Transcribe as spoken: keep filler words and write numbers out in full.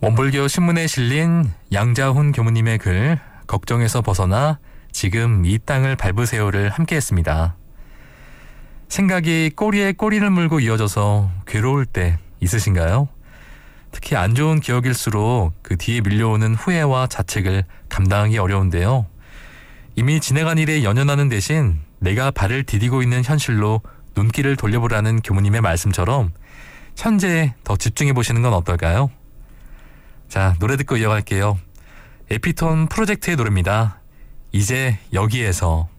원불교 신문에 실린 양자훈 교무님의 글 걱정에서 벗어나 지금 이 땅을 밟으세요를 함께했습니다. 생각이 꼬리에 꼬리를 물고 이어져서 괴로울 때 있으신가요? 특히 안 좋은 기억일수록 그 뒤에 밀려오는 후회와 자책을 감당하기 어려운데요. 이미 지나간 일에 연연하는 대신 내가 발을 디디고 있는 현실로 눈길을 돌려보라는 교무님의 말씀처럼 현재에 더 집중해보시는 건 어떨까요? 자, 노래 듣고 이어갈게요. 에피톤 프로젝트의 노래입니다. 이제 여기에서.